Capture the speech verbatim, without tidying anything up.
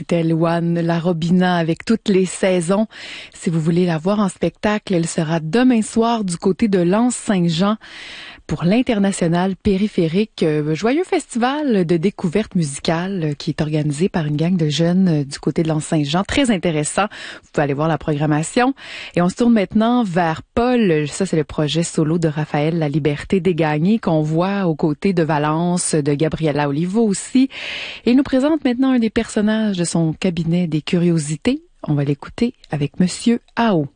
C'était Louane Larobina avec toutes les saisons. Si vous voulez la voir en spectacle, elle sera demain soir du côté de Lens-Saint-Jean pour l'International Périphérique, euh, joyeux festival de découverte musicale euh, qui est organisé par une gang de jeunes euh, du côté de Lens-Saint-Jean. Très intéressant. Vous pouvez aller voir la programmation. Et on se tourne maintenant vers Paul. Ça, c'est le projet solo de Raphaël La Liberté Dégagnée qu'on voit aux côtés de Valence, de Gabriela Olivo aussi. Et il nous présente maintenant un des personnages de son cabinet des curiosités. On va l'écouter avec Monsieur Ao.